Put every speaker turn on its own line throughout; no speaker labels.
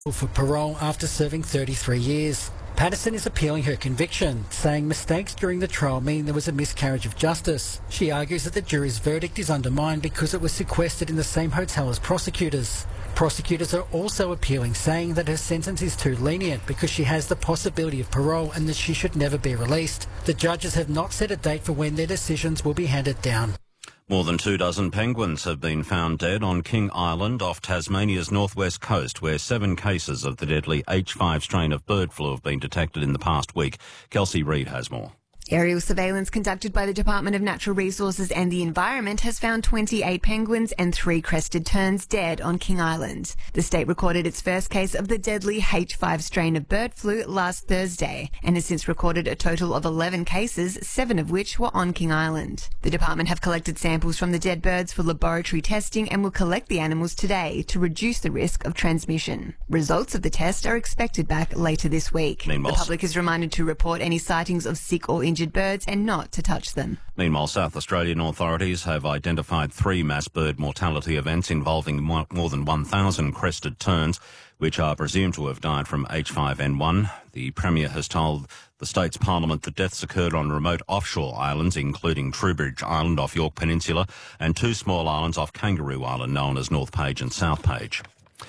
For parole after serving 33 years. Patterson is appealing her conviction, saying mistakes during the trial mean there was a miscarriage of justice. She argues that the jury's verdict is undermined because it was sequestered in the same hotel as prosecutors. Prosecutors are also appealing, saying that her sentence is too lenient because she has the possibility of parole and that she should never be released. The judges have not set a date for when their decisions will be handed down.
More than 24 penguins have been found dead on King Island off Tasmania's northwest coast, where 7 cases of the deadly H5 strain of bird flu have been detected in the past week. Kelsey Reid has more.
Aerial surveillance conducted by the Department of Natural Resources and the Environment has found 28 penguins and 3 crested terns dead on King Island. The state recorded its first case of the deadly H5 strain of bird flu last Thursday and has since recorded a total of 11 cases, 7 of which were on King Island. The department have collected samples from the dead birds for laboratory testing and will collect the animals today to reduce the risk of transmission. Results of the test are expected back later this week.
Meanwhile,
the public is reminded to report any sightings of sick or injured birds and not to touch them.
Meanwhile, South Australian authorities have identified 3 mass bird mortality events involving more than 1,000 crested terns, which are presumed to have died from H5N1. The Premier has told the state's parliament that deaths occurred on remote offshore islands, including Trowbridge Island off York Peninsula and 2 small islands off Kangaroo Island, known as North Page and South Page.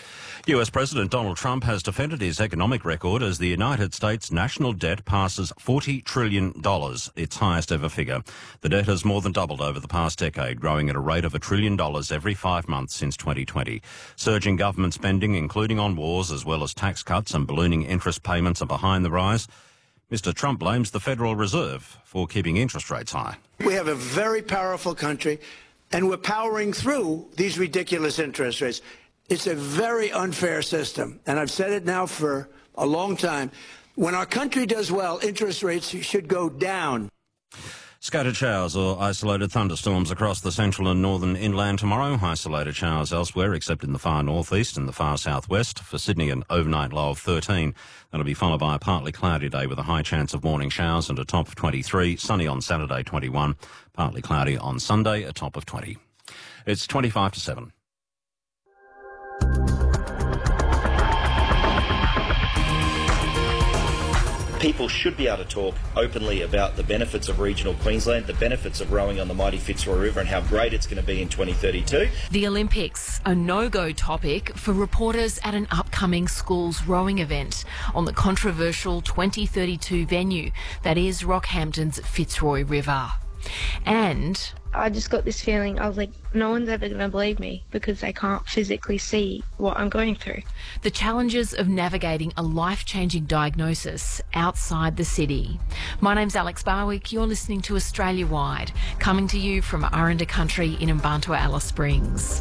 US President Donald Trump has defended his economic record as the United States national debt passes $40 trillion, its highest ever figure. The debt has more than doubled over the past decade, growing at a rate of $1 trillion every 5 months since 2020. Surging government spending, including on wars, as well as tax cuts and ballooning interest payments, are behind the rise. Mr. Trump blames the Federal Reserve for keeping interest rates high.
We have a very powerful country, and we're powering through these ridiculous interest rates. It's a very unfair system, and I've said it now for a long time. When our country does well, interest rates should go down.
Scattered showers or isolated thunderstorms across the central and northern inland tomorrow. Isolated showers elsewhere except in the far northeast and the far southwest. For Sydney, an overnight low of 13. That'll be followed by a partly cloudy day with a high chance of morning showers and a top of 23. Sunny on Saturday, 21. Partly cloudy on Sunday, a top of 20. It's 25 to 7.
People should be able to talk openly about the benefits of regional Queensland, the benefits of rowing on the mighty Fitzroy River and how great it's going to be in 2032.
The Olympics, a no-go topic for reporters at an upcoming schools rowing event on the controversial 2032 venue that is Rockhampton's Fitzroy River. And
I just got this feeling, I was like, no one's ever going to believe me because they can't physically see what I'm going through.
The challenges of navigating a life-changing diagnosis outside the city. My name's Alex Barwick. You're listening to Australia Wide, coming to you from Aranda Country in Mbantua, Alice Springs.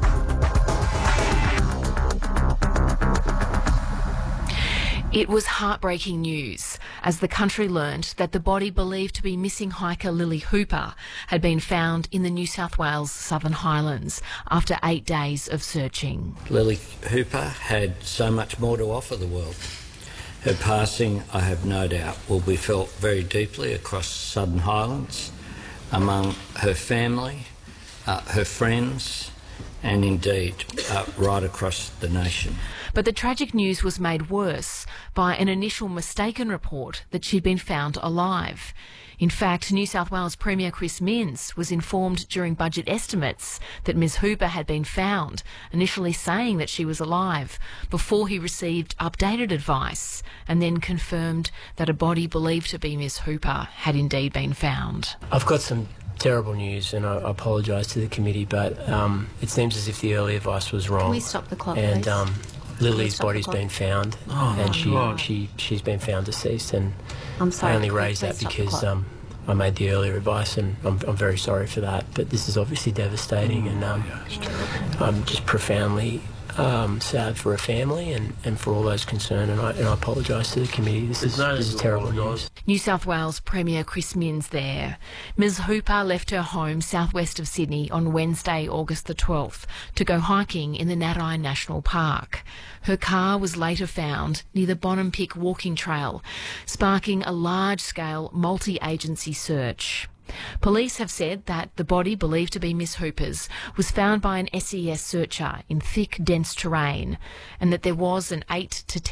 It was heartbreaking news as the country learned that the body believed to be missing hiker Lily Hooper had been found in the New South Wales Southern Highlands after 8 days of searching.
Lily Hooper had so much more to offer the world. Her passing, I have no doubt, will be felt very deeply across Southern Highlands, among her family, her friends, and indeed right across the nation.
But the tragic news was made worse by an initial mistaken report that she'd been found alive. In fact, New South Wales Premier Chris Minns was informed during budget estimates that Ms Hooper had been found, initially saying that she was alive, before he received updated advice and then confirmed that a body believed to be Ms Hooper had indeed been found.
I've got some terrible news, and I apologise to the committee, but it seems as if the early advice was wrong.
Can we stop the clock,
and,
please?
Lily's body's been found, and she's been found deceased, and
I'm sorry,
I only raised that because I made the earlier advice, and I'm very sorry for that. But this is obviously devastating, and I'm just profoundly sad for her family and for all those concerned, and I apologise to the committee. This is terrible news.
New South Wales Premier Chris Minns there. Ms Hooper left her home southwest of Sydney on Wednesday, August the 12th, to go hiking in the Nadi National Park. Her car was later found near the Bonham Pick walking trail, sparking a large-scale multi-agency search. Police have said that the body, believed to be Miss Hooper's, was found by an SES searcher in thick, dense terrain, and that there was an 8 to 10